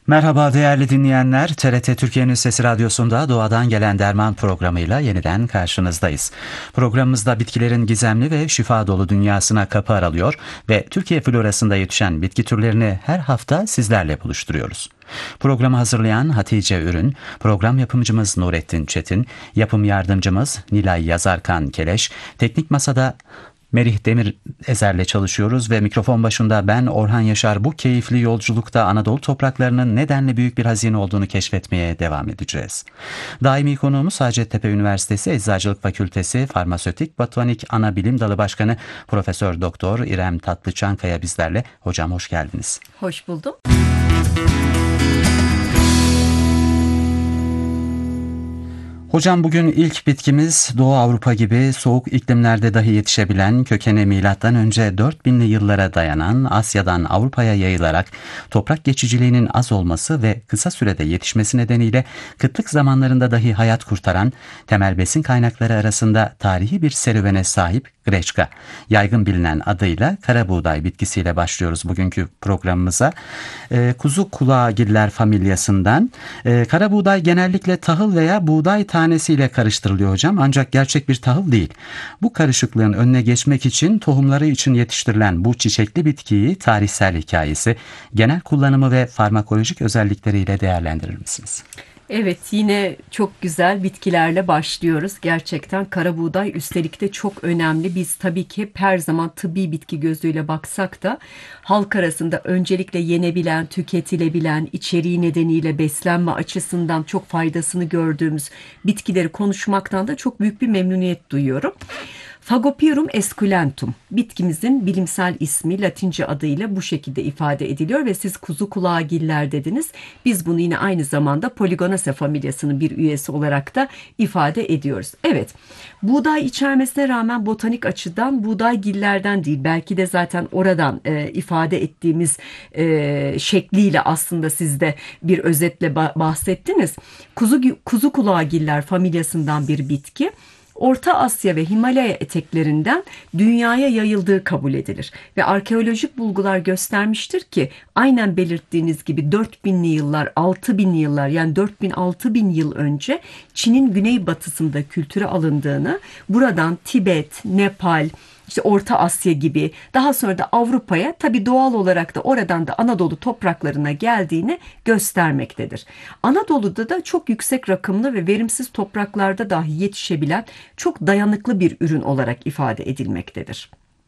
Merhaba değerli dinleyenler. TRT Türkiye'nin Sesi Radyosu'nda Doğadan Gelen Derman programıyla yeniden karşınızdayız. Programımızda bitkilerin gizemli ve şifa dolu dünyasına kapı aralıyor ve Türkiye florasında yetişen bitki türlerini her hafta sizlerle buluşturuyoruz. Programı hazırlayan Hatice Ürün, program yapımcımız Nurettin Çetin, yapım yardımcımız Nilay Yazarkan Keleş, teknik masada Merih Demir Ezer'le çalışıyoruz ve mikrofon başında ben Orhan Yaşar bu keyifli yolculukta Anadolu topraklarının nedenli büyük bir hazine olduğunu keşfetmeye devam edeceğiz. Daimi konuğumuz Hacettepe Üniversitesi Eczacılık Fakültesi Farmasötik Botanik Ana Bilim Dalı Başkanı Profesör Doktor İrem Tatlıçankaya bizlerle. Hocam hoş geldiniz. Hoş buldum. Hocam bugün ilk bitkimiz Doğu Avrupa gibi soğuk iklimlerde dahi yetişebilen, kökeni M.Ö. 4000'li yıllara dayanan, Asya'dan Avrupa'ya yayılarak toprak geçiciliğinin az olması ve kısa sürede yetişmesi nedeniyle kıtlık zamanlarında dahi hayat kurtaran, temel besin kaynakları arasında tarihi bir serüvene sahip Greçka. Yaygın bilinen adıyla karabuğday bitkisiyle başlıyoruz bugünkü programımıza. Kuzu kulağgiller familyasından. Karabuğday genellikle tahıl veya buğday tanesiyle karıştırılıyor hocam, ancak gerçek bir tahıl değil. Bu karışıklığın önüne geçmek için tohumları için yetiştirilen bu çiçekli bitkiyi tarihsel hikayesi, genel kullanımı ve farmakolojik özellikleriyle değerlendirir misiniz? Evet, yine çok güzel bitkilerle başlıyoruz. Gerçekten karabuğday üstelik de çok önemli. Biz tabii ki hep her zaman tıbbi bitki gözüyle baksak da halk arasında öncelikle yenebilen, tüketilebilen, içeriği nedeniyle beslenme açısından çok faydasını gördüğümüz bitkileri konuşmaktan da çok büyük bir memnuniyet duyuyorum. Fagopirum esculentum bitkimizin bilimsel ismi, Latince adıyla bu şekilde ifade ediliyor ve siz kuzu kulağgiller dediniz. Biz bunu yine aynı zamanda Polygonaceae familyasının bir üyesi olarak da ifade ediyoruz. Evet, buğday içermesine rağmen botanik açıdan buğdaygillerden değil, belki de zaten oradan ifade ettiğimiz şekliyle aslında siz de bir özetle bahsettiniz. Kuzu kulağgiller familyasından bir bitki. Orta Asya ve Himalaya eteklerinden dünyaya yayıldığı kabul edilir. Ve arkeolojik bulgular göstermiştir ki aynen belirttiğiniz gibi 4000'li yıllar, 6000'li yıllar, yani 4000-6000 yıl önce Çin'in güneybatısında kültüre alındığını, buradan Tibet, Nepal, İşte Orta Asya gibi, daha sonra da Avrupa'ya, tabii doğal olarak da oradan da Anadolu topraklarına geldiğini göstermektedir. Anadolu'da da çok yüksek rakımlı ve verimsiz topraklarda dahi yetişebilen çok dayanıklı bir ürün olarak ifade edilmektedir.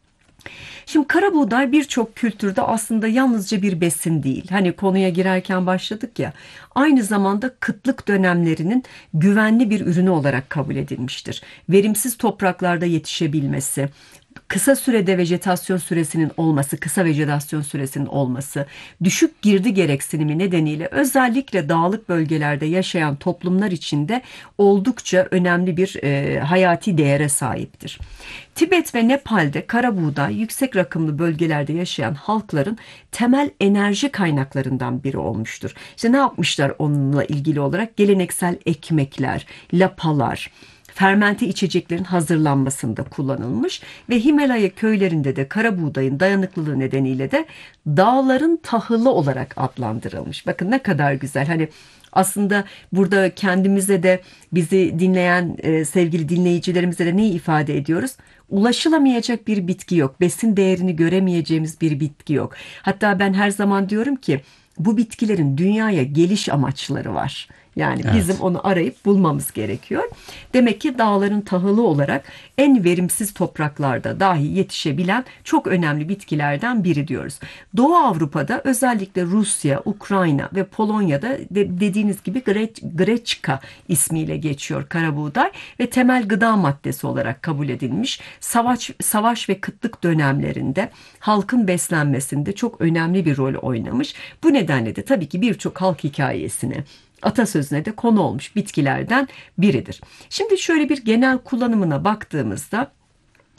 Şimdi karabuğday birçok kültürde aslında yalnızca bir besin değil. Hani konuya girerken başladık ya, aynı zamanda kıtlık dönemlerinin güvenli bir ürünü olarak kabul edilmiştir. Verimsiz topraklarda yetişebilmesi, kısa sürede vejetasyon süresinin olması, kısa vejetasyon süresinin olması, düşük girdi gereksinimi nedeniyle özellikle dağlık bölgelerde yaşayan toplumlar için de oldukça önemli bir hayati değere sahiptir. Tibet ve Nepal'de karabuğday yüksek rakımlı bölgelerde yaşayan halkların temel enerji kaynaklarından biri olmuştur. İşte ne yapmışlar onunla ilgili olarak? Geleneksel ekmekler, lapalar, fermente içeceklerin hazırlanmasında kullanılmış ve Himalaya köylerinde de karabuğdayın dayanıklılığı nedeniyle de dağların tahılı olarak adlandırılmış. Bakın ne kadar güzel. Hani aslında burada kendimize de, bizi dinleyen sevgili dinleyicilerimize de neyi ifade ediyoruz? Ulaşılamayacak bir bitki yok. Besin değerini göremeyeceğimiz bir bitki yok. Hatta ben her zaman diyorum ki bu bitkilerin dünyaya geliş amaçları var. Yani bizim Evet. onu arayıp bulmamız gerekiyor. Demek ki dağların tahılı olarak en verimsiz topraklarda dahi yetişebilen çok önemli bitkilerden biri diyoruz. Doğu Avrupa'da özellikle Rusya, Ukrayna ve Polonya'da dediğiniz gibi Greçka ismiyle geçiyor karabuğday ve temel gıda maddesi olarak kabul edilmiş. Savaş ve kıtlık dönemlerinde halkın beslenmesinde çok önemli bir rol oynamış. Bu nedenle de tabii ki birçok halk hikayesine, atasözüne de konu olmuş bitkilerden biridir. Şimdi şöyle bir genel kullanımına baktığımızda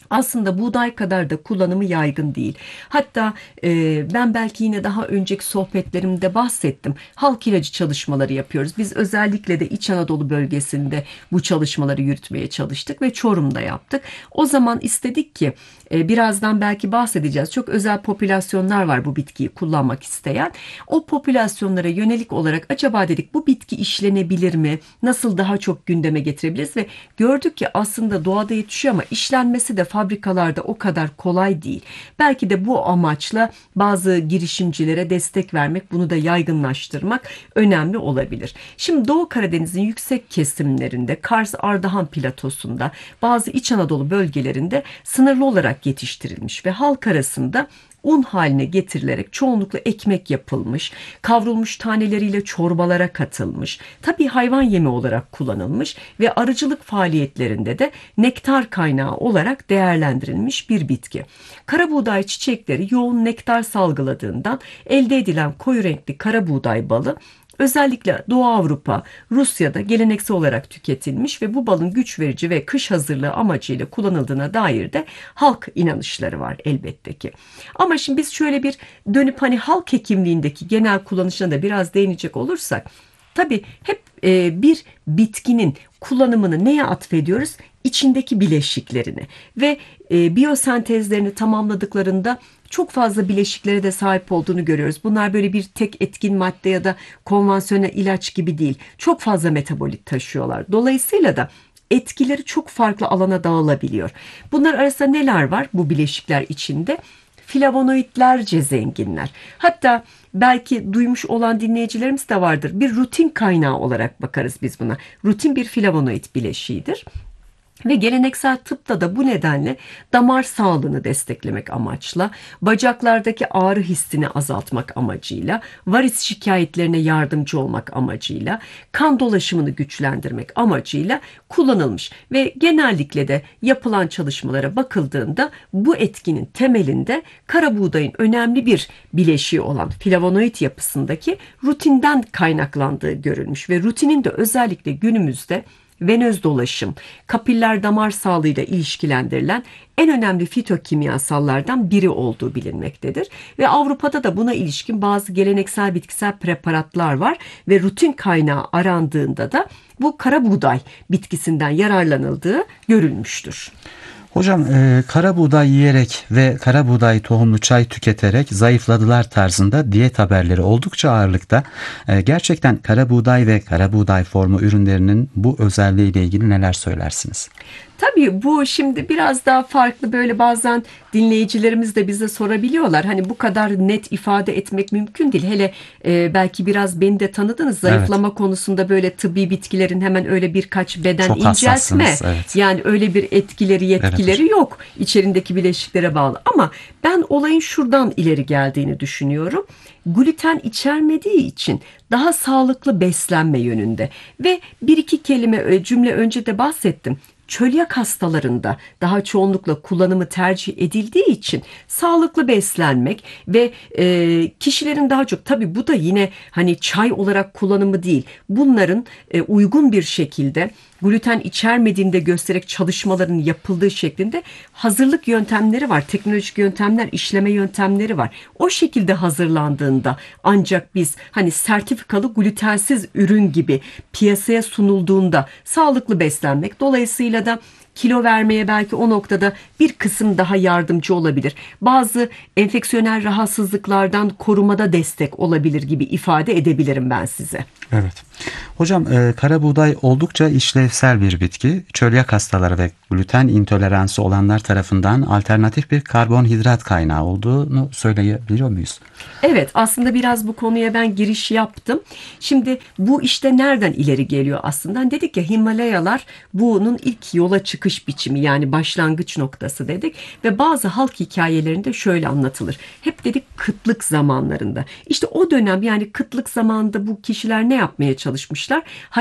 aslında buğday kadar da kullanımı yaygın değil. Hatta ben belki yine daha önceki sohbetlerimde bahsettim. Halk ilacı çalışmaları yapıyoruz. Biz özellikle de İç Anadolu bölgesinde bu çalışmaları yürütmeye çalıştık ve Çorum'da yaptık. O zaman istedik ki birazdan belki bahsedeceğiz. Çok özel popülasyonlar var bu bitkiyi kullanmak isteyen. O popülasyonlara yönelik olarak acaba dedik bu bitki işlenebilir mi? Nasıl daha çok gündeme getirebiliriz ve gördük ki aslında doğada yetişiyor ama işlenmesi de fabrikalarda o kadar kolay değil. Belki de bu amaçla bazı girişimcilere destek vermek, bunu da yaygınlaştırmak önemli olabilir. Şimdi Doğu Karadeniz'in yüksek kesimlerinde, Kars Ardahan platosunda, bazı İç Anadolu bölgelerinde sınırlı olarak yetiştirilmiş ve halk arasında un haline getirilerek çoğunlukla ekmek yapılmış, kavrulmuş taneleriyle çorbalara katılmış, tabii hayvan yemi olarak kullanılmış ve arıcılık faaliyetlerinde de nektar kaynağı olarak değerlendirilmiş bir bitki. Karabuğday çiçekleri yoğun nektar salgıladığından elde edilen koyu renkli karabuğday balı özellikle Doğu Avrupa, Rusya'da geleneksel olarak tüketilmiş ve bu balın güç verici ve kış hazırlığı amacıyla kullanıldığına dair de halk inanışları var elbette ki. Ama şimdi biz şöyle bir dönüp hani halk hekimliğindeki genel kullanışına da biraz değinecek olursak, tabii hep bir bitkinin kullanımını neye atfediyoruz? İçindeki bileşiklerini ve biyosentezlerini tamamladıklarında çok fazla bileşiklere de sahip olduğunu görüyoruz. Bunlar böyle bir tek etkin madde ya da konvansiyonel ilaç gibi değil. Çok fazla metabolit taşıyorlar. Dolayısıyla da etkileri çok farklı alana dağılabiliyor. Bunlar arasında neler var bu bileşikler içinde? Flavonoidlerce zenginler. Hatta belki duymuş olan dinleyicilerimiz de vardır. Bir rutin kaynağı olarak bakarız biz buna. Rutin bir flavonoid bileşiğidir. Ve geleneksel tıpta da bu nedenle damar sağlığını desteklemek amaçla, bacaklardaki ağrı hissini azaltmak amacıyla, varis şikayetlerine yardımcı olmak amacıyla, kan dolaşımını güçlendirmek amacıyla kullanılmış. Ve genellikle de yapılan çalışmalara bakıldığında bu etkinin temelinde karabuğdayın önemli bir bileşiği olan flavonoid yapısındaki rutinden kaynaklandığı görülmüş. Ve rutinin de özellikle günümüzde venöz dolaşım, kapiller damar sağlığıyla ilişkilendirilen en önemli fitokimyasallardan biri olduğu bilinmektedir. Ve Avrupa'da da buna ilişkin bazı geleneksel bitkisel preparatlar var ve rutin kaynağı arandığında da bu karabuğday bitkisinden yararlanıldığı görülmüştür. Hocam kara buğday yiyerek ve kara buğday tohumlu çay tüketerek zayıfladılar tarzında diyet haberleri oldukça ağırlıkta. Gerçekten kara buğday ve kara buğday formu ürünlerinin bu özelliğiyle ilgili neler söylersiniz? Tabii bu şimdi biraz daha farklı, böyle bazen dinleyicilerimiz de bize sorabiliyorlar. Hani bu kadar net ifade etmek mümkün değil. Hele belki biraz beni de tanıdınız. Zayıflama konusunda böyle tıbbi bitkilerin hemen öyle birkaç beden Çok inceltme. hassassınız, evet. Yani öyle bir etkileri yetkileri yok. İçerindeki bileşiklere bağlı. Ama ben olayın şuradan ileri geldiğini düşünüyorum. Gluten içermediği için daha sağlıklı beslenme yönünde ve bir iki cümle önce de bahsettim. Çölyak hastalarında daha çoğunlukla kullanımı tercih edildiği için sağlıklı beslenmek ve kişilerin daha çok, tabii bu da yine hani çay olarak kullanımı değil, bunların uygun bir şekilde gluten içermediğinde göstererek çalışmaların yapıldığı şeklinde hazırlık yöntemleri var. Teknolojik yöntemler, işleme yöntemleri var. O şekilde hazırlandığında ancak biz hani sertifikalı glutensiz ürün gibi piyasaya sunulduğunda sağlıklı beslenmek, dolayısıyla da kilo vermeye belki o noktada bir kısım daha yardımcı olabilir. Bazı enfeksiyonel rahatsızlıklardan korumada destek olabilir gibi ifade edebilirim ben size. Evet. Hocam kara buğday oldukça işlevsel bir bitki. Çölyak hastaları ve gluten intoleransı olanlar tarafından alternatif bir karbonhidrat kaynağı olduğunu söyleyebiliyor muyuz? Evet, aslında biraz bu konuya ben giriş yaptım. Şimdi bu işte nereden ileri geliyor aslında? Hani dedik ya, Himalayalar bunun ilk yola çıkış biçimi, yani başlangıç noktası dedik ve bazı halk hikayelerinde şöyle anlatılır. Hep dedik kıtlık zamanlarında. İşte o dönem, yani kıtlık zamanında bu kişiler ne yapmaya çalışmışlar?